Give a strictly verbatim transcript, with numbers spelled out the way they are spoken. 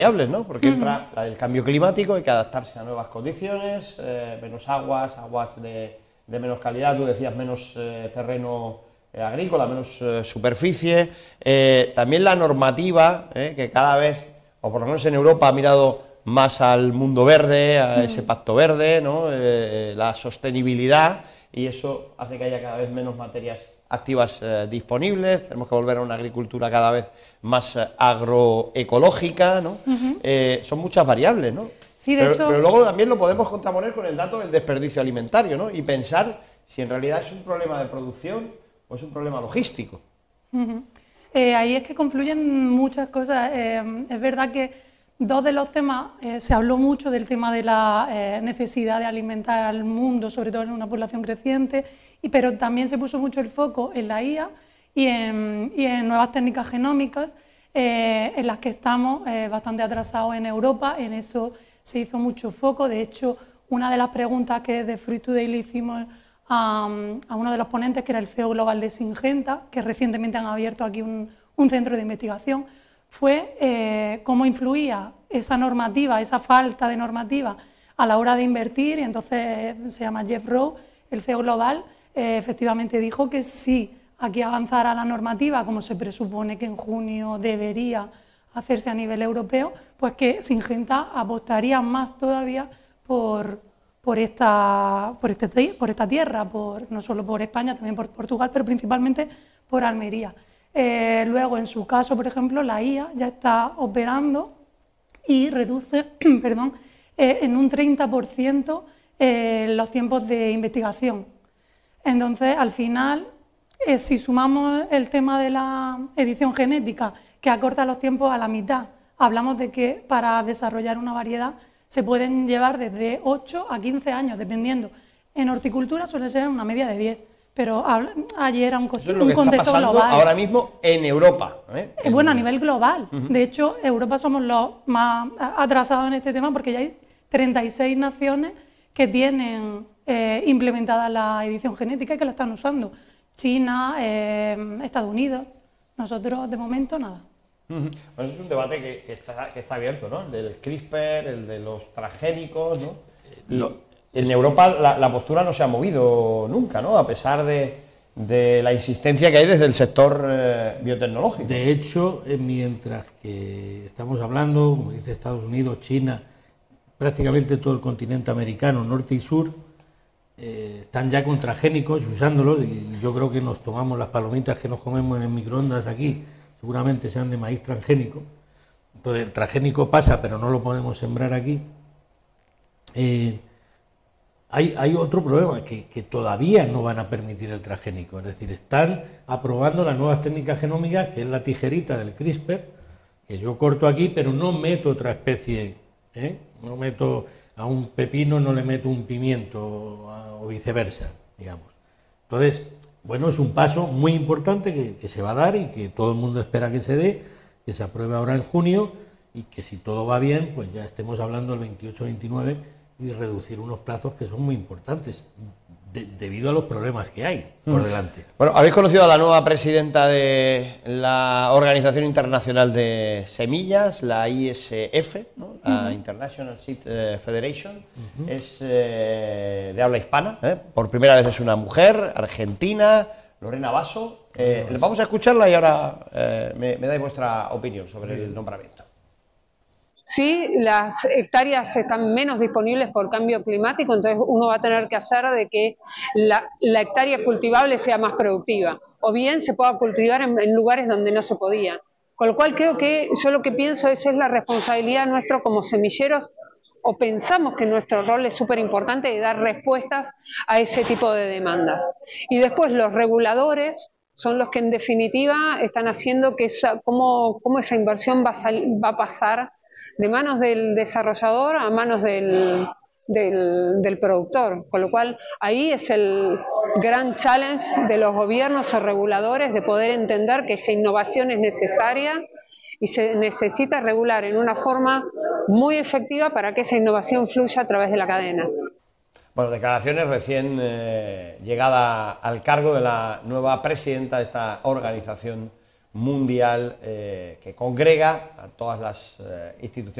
variables, ¿no? Porque uh-huh. entra la del cambio climático, hay que adaptarse a nuevas condiciones, eh, menos aguas, aguas de, de menos calidad, tú decías menos eh, terreno eh, agrícola, menos eh, superficie, eh, también la normativa, eh, que cada vez, o por lo menos en Europa, ha mirado más al mundo verde, a uh-huh. ese pacto verde, ¿no? Eh, la sostenibilidad, y eso hace que haya cada vez menos materias activas eh, disponibles, tenemos que volver a una agricultura cada vez más eh, agroecológica, ¿no? Uh-huh. Eh, son muchas variables, ¿no? Sí, de pero, hecho... pero luego también lo podemos contraponer con el dato del desperdicio alimentario, ¿no? Y pensar si en realidad es un problema de producción o es un problema logístico. Uh-huh. Eh, ahí es que confluyen muchas cosas. Eh, es verdad que dos de los temas, eh, se habló mucho del tema de la eh, necesidad de alimentar al mundo, sobre todo en una población creciente, y, pero también se puso mucho el foco en la I A y en, y en nuevas técnicas genómicas, eh, en las que estamos eh, bastante atrasados en Europa. En eso se hizo mucho foco. De hecho, una de las preguntas que de Fruit Today le hicimos a, a uno de los ponentes, que era el C E O global de Syngenta, que recientemente han abierto aquí un, un centro de investigación, fue eh, cómo influía esa normativa, esa falta de normativa a la hora de invertir. Y entonces se llama Jeff Rowe, el C E O global, eh, efectivamente dijo que si aquí avanzara la normativa, como se presupone que en junio debería hacerse a nivel europeo, pues que Syngenta apostaría más todavía por, por, esta, por, este, por esta tierra, por, no solo por España, también por Portugal, pero principalmente por Almería. Eh, luego, en su caso, por ejemplo, la I A ya está operando y reduce perdón, eh, en un treinta por ciento eh, los tiempos de investigación. Entonces, al final, eh, si sumamos el tema de la edición genética, que acorta los tiempos a la mitad, hablamos de que para desarrollar una variedad se pueden llevar desde ocho a quince años, dependiendo. En horticultura suele ser una media de diez. Pero ayer era un, co Eso es lo un que contexto está pasando global. ahora mismo en Europa. ¿eh? En... Bueno, a nivel global. Uh-huh. De hecho, Europa somos los más atrasados en este tema, porque ya hay treinta y seis naciones que tienen eh, implementada la edición genética y que la están usando. China, eh, Estados Unidos. Nosotros, de momento, nada. Uh-huh. Bueno, es un debate que, que, está, que está abierto, ¿no? El del CRISPR, el de los transgénicos, ¿no? Y... Lo... En Europa la, la postura no se ha movido nunca, ¿no? A pesar de, de la insistencia que hay desde el sector eh, biotecnológico. De hecho, eh, mientras que estamos hablando, como dice Estados Unidos, China, prácticamente todo el continente americano, norte y sur, eh, están ya con transgénicos usándolos, y yo creo que nos tomamos las palomitas que nos comemos en el microondas aquí, seguramente sean de maíz transgénico. Entonces el transgénico pasa, pero no lo podemos sembrar aquí. Eh, Hay, hay otro problema, que, que todavía no van a permitir el transgénico, es decir, están aprobando las nuevas técnicas genómicas, que es la tijerita del CRISPR, que yo corto aquí, pero no meto otra especie, ¿eh? No meto a un pepino, no le meto un pimiento, o viceversa, digamos. Entonces, bueno, es un paso muy importante que, que se va a dar y que todo el mundo espera que se dé, que se apruebe ahora en junio, y que si todo va bien, pues ya estemos hablando el veintiocho veintinueve, y reducir unos plazos que son muy importantes de, debido a los problemas que hay por delante. Bueno, habéis conocido a la nueva presidenta de la Organización Internacional de Semillas, la I S F, ¿no? La uh-huh. International Seed Federation, uh-huh. es eh, de habla hispana, ¿eh? Por primera vez es una mujer, argentina, Lorena Basso. Eh, Basso. Vamos a escucharla y ahora eh, me, me dais vuestra opinión sobre el nombramiento. Sí, las hectáreas están menos disponibles por cambio climático, entonces uno va a tener que hacer de que la, la hectárea cultivable sea más productiva, o bien se pueda cultivar en, en lugares donde no se podía. Con lo cual creo que yo lo que pienso es, es la responsabilidad nuestra como semilleros, o pensamos que nuestro rol es súper importante de dar respuestas a ese tipo de demandas. Y después los reguladores son los que en definitiva están haciendo que esa, cómo, cómo esa inversión va a, sal, va a pasar de manos del desarrollador a manos del, del, del productor, con lo cual ahí es el gran challenge de los gobiernos o reguladores de poder entender que esa innovación es necesaria y se necesita regular en una forma muy efectiva para que esa innovación fluya a través de la cadena. Bueno, declaraciones recién eh, llegada al cargo de la nueva presidenta de esta organización mundial eh, que congrega a todas las eh, instituciones